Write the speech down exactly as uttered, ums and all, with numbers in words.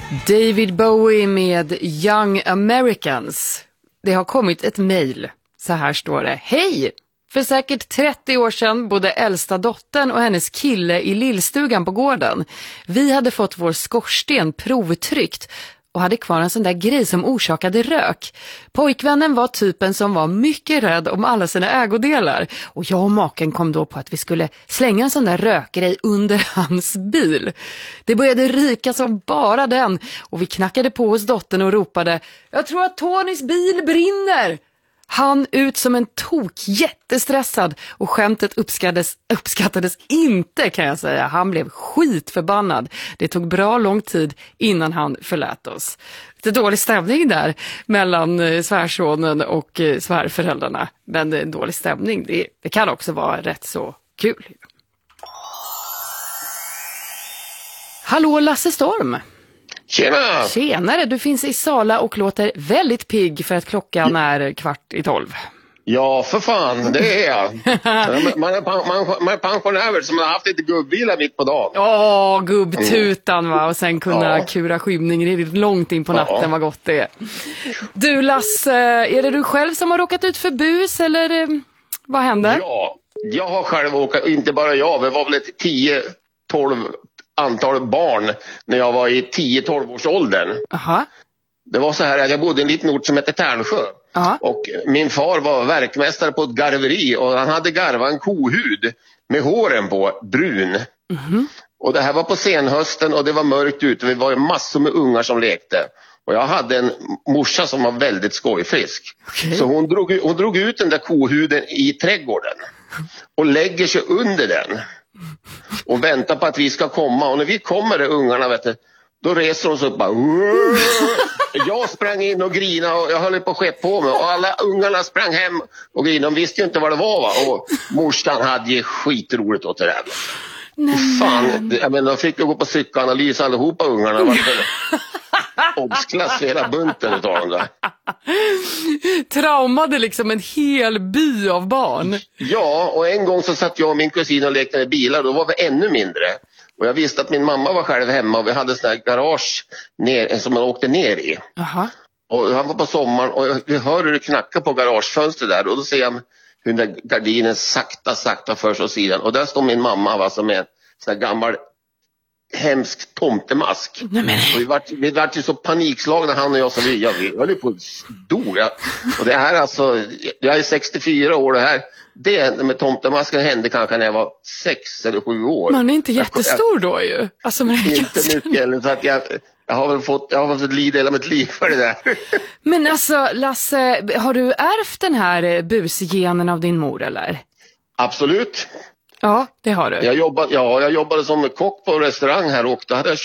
David Bowie med Young Americans. Det har kommit ett mejl. Så här står det. Hej! För säkert trettio år sedan bodde äldsta dottern och hennes kille i lillstugan på gården. Vi hade fått vår skorsten provtryckt och hade kvar en sån där grej som orsakade rök. Pojkvännen var typen som var mycket rädd om alla sina ägodelar. Och jag och maken kom då på att vi skulle slänga en sån där rökgrej under hans bil. Det började ryka som bara den och vi knackade på hos dottern och ropade: jag tror att Tonys bil brinner! Han ut som en tok, jättestressad, och skämtet uppskattades, uppskattades inte, kan jag säga. Han blev skitförbannad. Det tog bra lång tid innan han förlät oss. Det är dålig stämning där mellan svärsonen och svärföräldrarna. Men en dålig stämning, det, det kan också vara rätt så kul. Hallå Lasse Storm! Tjena! Tjenare, du finns i Sala och låter väldigt pigg för att klockan är kvart i tolv. Ja, för fan, det är jag. Man är, man, man är pensionär som har haft lite gubbvila mitt på dagen. Åh, gubbtutan va, och sen kunna ja. kura skymningen riktigt långt in på natten, ja. Vad gott det är. Du Lasse, är det du själv som har råkat ut för bus eller vad hände? Ja, jag har själv åkat, inte bara jag, det var väl ett tio tolv antal barn när jag var i tio tolv års åldern. Aha. Det var så här att jag bodde i en liten ort som heter Tärnsjö. Aha. Och min far var verkmästare på ett garveri och han hade garvat en kohud med håren på, brun. Mm-hmm. Och det här var på senhösten och det var mörkt ute. Vi var ju massor med ungar som lekte. Och jag hade en morsa som var väldigt skojfrisk. Okay. Så hon drog, hon drog ut den där kohuden i trädgården och lägger sig under den. Och väntar på att vi ska komma. Och när vi kommer där ungarna, vet du, då reser de sig upp och bara... Jag sprang in och grina och jag höll på att skeppa på mig. Och alla ungarna sprang hem och grina. De visste ju inte vad det var, va? Och morsan hade ju skitroligt åt det där. Nej. Fan, jag menar, de fick ju gå på psykoanalys allihopa ungarna. Obsklass hela bunten utav dem där. Traumade liksom en hel by av barn. Ja, och en gång så satt jag och min kusin och lekte med bilar. Då var vi ännu mindre. Och jag visste att min mamma var själv hemma och vi hade sån här garage ner, som man åkte ner i. Aha. Och han var på sommaren och vi hörde det knacka på garagefönstret där. Och då ser jag hur den där gardinen sakta, sakta förs åt sidan. Och där står min mamma, va, som är en sån här gammal hemsk tomtemask. Nej, och vi var vi var ju så panikslagna, han och jag, så vi, ja, vi höll på dog. Ja. Och det här alltså, jag är sextiofyra år, det här, det med tomtemasken hände kanske när jag var sex eller sju år. Man är inte jättestor då ju. Alltså, men inte mycket, eller så att jag, jag har väl fått, jag har fått lida hela mitt liv för det där. Men alltså Lasse, har du ärvt den här busgenen av din mor eller? Absolut. Ja, det har du. Jag jobbade, ja, jag jobbade som kock på en restaurang här och då hade jag